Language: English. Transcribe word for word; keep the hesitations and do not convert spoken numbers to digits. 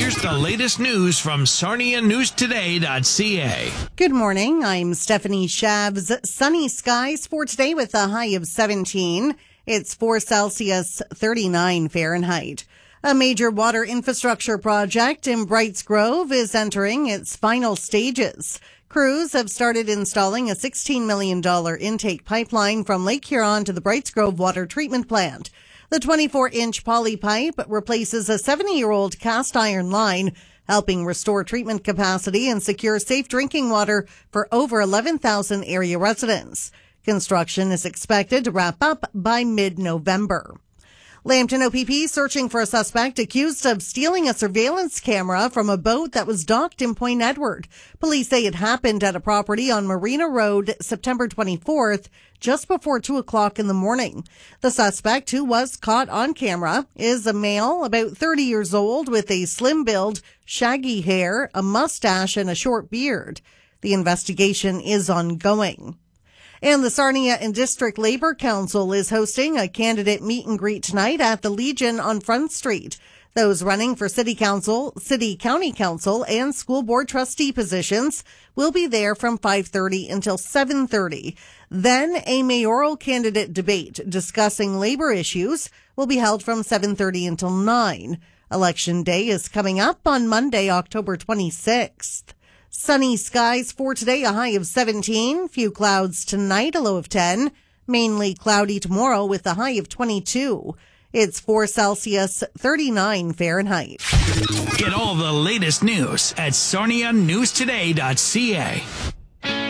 Here's the latest news from Sarnia News Today dot C A. Good morning. I'm Stephanie Shabs. Sunny skies for today with a high of seventeen. It's four Celsius, thirty-nine Fahrenheit. A major water infrastructure project in Brights Grove is entering its final stages. Crews have started installing a sixteen million dollars intake pipeline from Lake Huron to the Brights Grove water treatment plant. The twenty-four inch poly pipe replaces a seventy-year-old cast iron line, helping restore treatment capacity and secure safe drinking water for over eleven thousand area residents. Construction is expected to wrap up by mid-November. Lambton O P P searching for a suspect accused of stealing a surveillance camera from a boat that was docked in Point Edward. Police say it happened at a property on Marina Road September twenty-fourth, just before two o'clock in the morning. The suspect, who was caught on camera, is a male about thirty years old with a slim build, shaggy hair, a mustache, and a short beard. The investigation is ongoing. And the Sarnia and District Labour Council is hosting a candidate meet and greet tonight at the Legion on Front Street. Those running for City Council, City County Council, and School Board Trustee positions will be there from five thirty until seven thirty. Then a mayoral candidate debate discussing labor issues will be held from seven thirty until nine. Election Day is coming up on Monday, October twenty-sixth. Sunny skies for today, a high of seventeen. Few clouds tonight, a low of ten. Mainly cloudy tomorrow with a high of twenty-two. It's four Celsius, thirty-nine Fahrenheit. Get all the latest news at Sarnia News Today dot C A.